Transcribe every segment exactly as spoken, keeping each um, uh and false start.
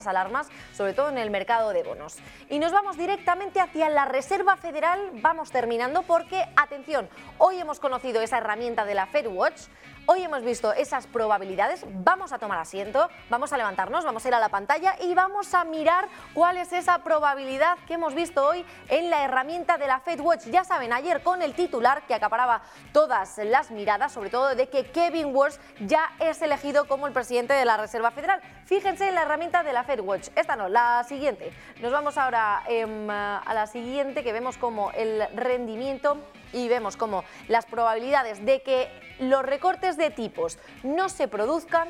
alarmas, sobre todo en el mercado de bonos. Y nos vamos directamente hacia la Reserva Federal, vamos terminando porque, atención, hoy hemos conocido esa herramienta de la FedWatch, hoy hemos visto esas probabilidades, vamos a tomar asiento, vamos a levantarnos, vamos a ir a la pantalla y vamos a mirar cuál es esa probabilidad que hemos visto hoy en la herramienta de la FedWatch. Ya saben, ayer con el titular que acaparaba todas las miradas, sobre todo de que Kevin Warsh ya es elegido como el presidente de la Reserva Federal. Fíjense en la herramienta de la FedWatch, esta no, la siguiente. Nos vamos ahora eh, a la siguiente, que vemos como el rendimiento y vemos como las probabilidades de que los recortes de tipos no se produzcan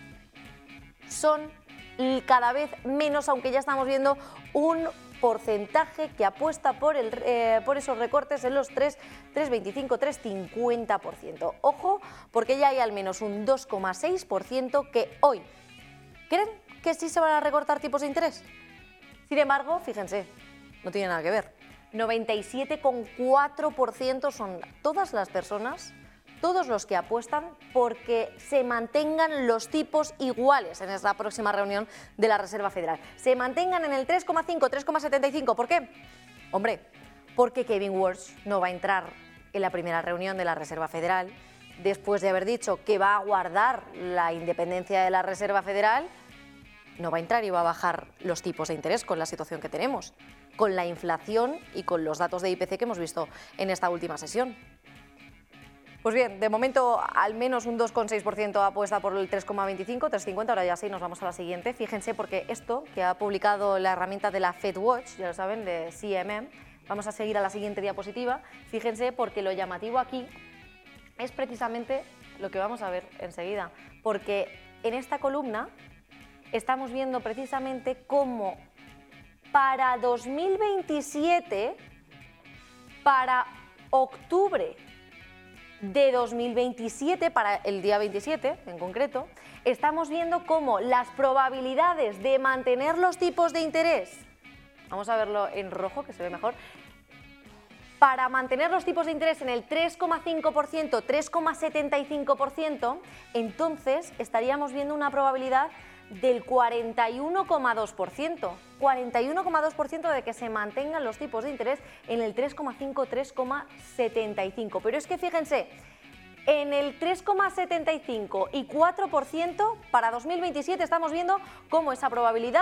son cada vez menos, aunque ya estamos viendo un porcentaje que apuesta por, el, eh, por esos recortes en los tres, tres veinticinco, tres cincuenta por ciento. Ojo, porque ya hay al menos un dos coma seis por ciento que hoy creen que sí se van a recortar tipos de interés. Sin embargo, fíjense, no tiene nada que ver. noventa y siete coma cuatro por ciento son todas las personas, todos los que apuestan porque se mantengan los tipos iguales en esta próxima reunión de la Reserva Federal. Se mantengan en el tres coma cinco, tres coma setenta y cinco. ¿Por qué? Hombre, porque Kevin Warsh no va a entrar en la primera reunión de la Reserva Federal después de haber dicho que va a guardar la independencia de la Reserva Federal. No va a entrar y va a bajar los tipos de interés con la situación que tenemos, con la inflación y con los datos de I P C que hemos visto en esta última sesión. Pues bien, de momento al menos un dos coma seis por ciento apuesta por el tres coma veinticinco, tres coma cincuenta, ahora ya sí nos vamos a la siguiente. Fíjense porque esto que ha publicado la herramienta de la FedWatch, ya lo saben, de C M M, vamos a seguir a la siguiente diapositiva. Fíjense porque lo llamativo aquí es precisamente lo que vamos a ver enseguida, porque en esta columna estamos viendo precisamente cómo para dos mil veintisiete, para octubre de dos mil veintisiete, para el día veintisiete en concreto, estamos viendo cómo las probabilidades de mantener los tipos de interés, vamos a verlo en rojo que se ve mejor, para mantener los tipos de interés en el tres coma cinco por ciento, tres coma setenta y cinco por ciento, entonces estaríamos viendo una probabilidad del cuarenta y uno coma dos por ciento, cuarenta y uno coma dos por ciento de que se mantengan los tipos de interés en el tres coma cinco, tres coma setenta y cinco. Pero es que fíjense, en el tres coma setenta y cinco y cuatro por ciento para dos mil veintisiete estamos viendo cómo esa probabilidad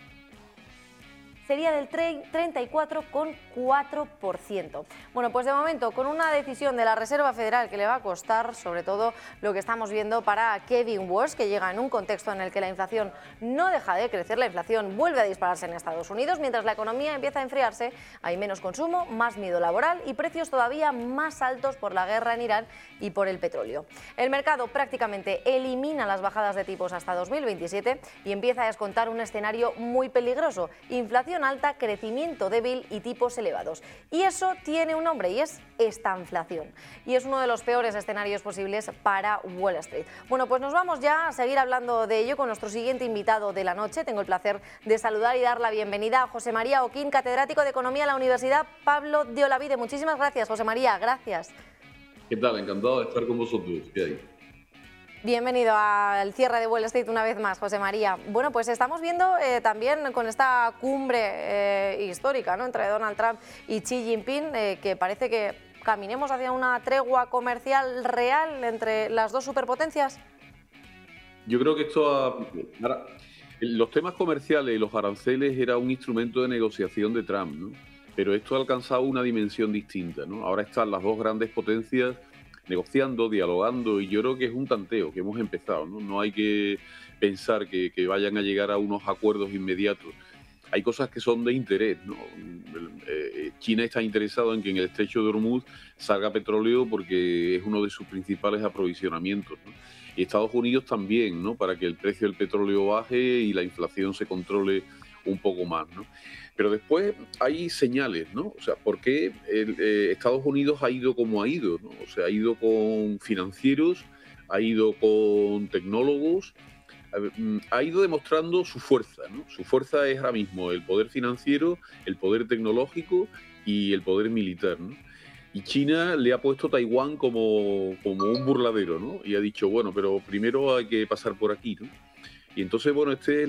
sería del treinta y cuatro coma cuatro por ciento. Bueno, pues de momento, con una decisión de la Reserva Federal que le va a costar, sobre todo lo que estamos viendo para Kevin Warsh, que llega en un contexto en el que la inflación no deja de crecer, la inflación vuelve a dispararse en Estados Unidos, mientras la economía empieza a enfriarse, hay menos consumo, más miedo laboral y precios todavía más altos por la guerra en Irán y por el petróleo. El mercado prácticamente elimina las bajadas de tipos hasta dos mil veintisiete y empieza a descontar un escenario muy peligroso: inflación alta, crecimiento débil y tipos elevados. Y eso tiene un nombre y es estanflación. Y es uno de los peores escenarios posibles para Wall Street. Bueno, pues nos vamos ya a seguir hablando de ello con nuestro siguiente invitado de la noche. Tengo el placer de saludar y dar la bienvenida a José María Oquín, catedrático de Economía en la Universidad Pablo de Olavide. Muchísimas gracias, José María. Gracias. ¿Qué tal? Encantado de estar con vosotros. ¿Qué hay? Bienvenido al cierre de Wall Street una vez más, José María. Bueno, pues estamos viendo eh, también con esta cumbre eh, histórica, ¿no?, entre Donald Trump y Xi Jinping, eh, que parece que caminemos hacia una tregua comercial real entre las dos superpotencias. Yo creo que esto ha... Ahora, los temas comerciales y los aranceles era un instrumento de negociación de Trump, ¿no? Pero esto ha alcanzado una dimensión distinta, ¿no? Ahora están las dos grandes potencias negociando, dialogando, y yo creo que es un tanteo que hemos empezado, ¿no? No hay que pensar que, que vayan a llegar a unos acuerdos inmediatos. Hay cosas que son de interés, ¿no? China está interesado en que en el estrecho de Hormuz salga petróleo porque es uno de sus principales aprovisionamientos, ¿no? Y Estados Unidos también, ¿no?, para que el precio del petróleo baje y la inflación se controle un poco más, ¿no? Pero después hay señales, ¿no? O sea, ¿por qué el, eh, Estados Unidos ha ido como ha ido, ¿no? O sea, ha ido con financieros, ha ido con tecnólogos, ha ido demostrando su fuerza, ¿no? Su fuerza es ahora mismo el poder financiero, el poder tecnológico y el poder militar, ¿no? Y China le ha puesto Taiwán como, como un burladero, ¿no? Y ha dicho, bueno, pero primero hay que pasar por aquí, ¿no? Y entonces, bueno, este